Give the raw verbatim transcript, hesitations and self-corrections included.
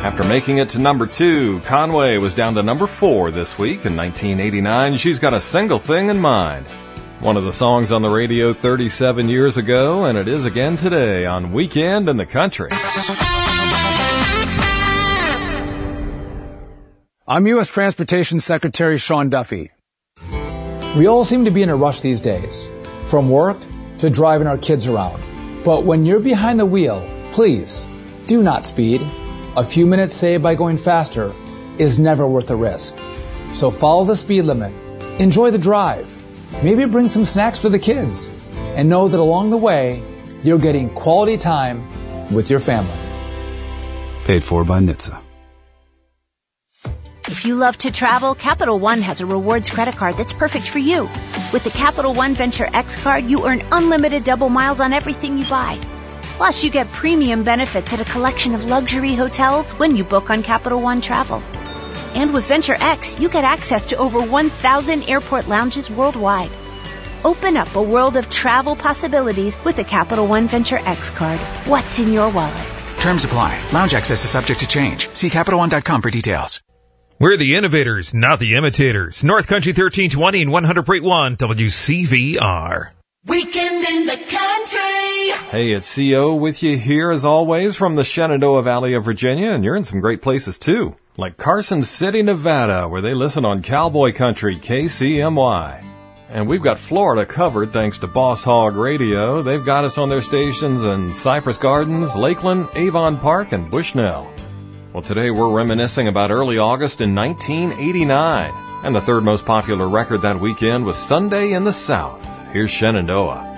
After making it to number two, Conway was down to number four this week. In nineteen eighty-nine, She's Got a Single Thing in Mind. One of the songs on the radio thirty-seven years ago, and it is again today on Weekend in the Country. I'm U S Transportation Secretary Sean Duffy. We all seem to be in a rush these days, from work to driving our kids around. But when you're behind the wheel, please do not speed. A few minutes saved by going faster is never worth the risk. So follow the speed limit, enjoy the drive, maybe bring some snacks for the kids, and know that along the way, you're getting quality time with your family. Paid for by N H T S A. If you love to travel, Capital One has a rewards credit card that's perfect for you. With the Capital One Venture X card, you earn unlimited double miles on everything you buy. Plus, you get premium benefits at a collection of luxury hotels when you book on Capital One Travel. And with Venture X, you get access to over one thousand airport lounges worldwide. Open up a world of travel possibilities with the Capital One Venture X card. What's in your wallet? Terms apply. Lounge access is subject to change. See Capital One dot com for details. We're the innovators, not the imitators. North Country thirteen twenty and one hundred point one W C V R. Weekend in the Country. Hey, it's C O with you here as always from the Shenandoah Valley of Virginia, and you're in some great places too, like Carson City, Nevada, where they listen on Cowboy Country K C M Y. And we've got Florida covered thanks to Boss Hog Radio. They've got us on their stations in Cypress Gardens, Lakeland, Avon Park, and Bushnell. Well, today we're reminiscing about early August in nineteen eighty-nine. And the third most popular record that weekend was Sunday in the South. Here's Shenandoah.